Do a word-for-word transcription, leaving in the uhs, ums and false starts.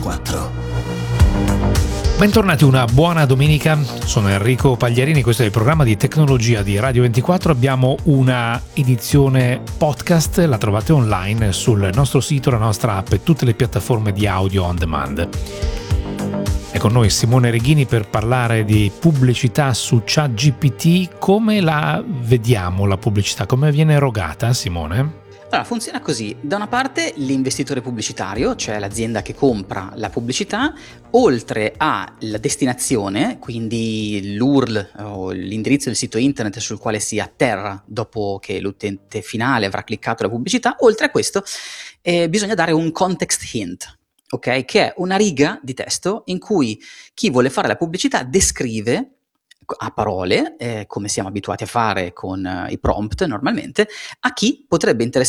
ventiquattro. Bentornati, una buona domenica, sono Enrico Pagliarini, questo è il programma di tecnologia di Radio ventiquattro. Abbiamo una edizione podcast, la trovate online sul nostro sito, la nostra app e tutte le piattaforme di audio on demand. È con noi Simone Reghini per parlare di pubblicità su ChatGPT. Come la vediamo la pubblicità? Come viene erogata, Simone? Allora, funziona così: da una parte l'investitore pubblicitario, cioè l'azienda che compra la pubblicità, oltre alla destinazione, quindi l'U R L o l'indirizzo del sito internet sul quale si atterra dopo che l'utente finale avrà cliccato la pubblicità, oltre a questo eh, bisogna dare un context hint, ok? Che è una riga di testo in cui chi vuole fare la pubblicità descrive a parole, eh, come siamo abituati a fare con eh, i prompt normalmente, a chi potrebbe interessare